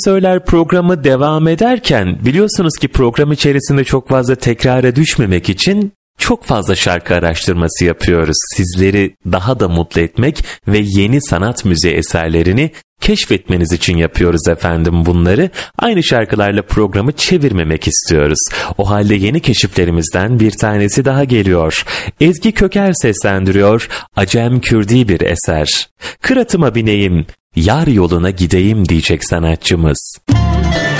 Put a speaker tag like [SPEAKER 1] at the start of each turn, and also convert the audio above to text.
[SPEAKER 1] Söyler programı devam ederken biliyorsunuz ki program içerisinde çok fazla tekrara düşmemek için çok fazla şarkı araştırması yapıyoruz. Sizleri daha da mutlu etmek ve yeni sanat müziği eserlerini keşfetmeniz için yapıyoruz efendim bunları. Aynı şarkılarla programı çevirmemek istiyoruz. O halde yeni keşiflerimizden bir tanesi daha geliyor. Ezgi Köker seslendiriyor. Acem Kürdi bir eser. Kıratıma bineyim, yar yoluna gideyim diyecek sanatçımız.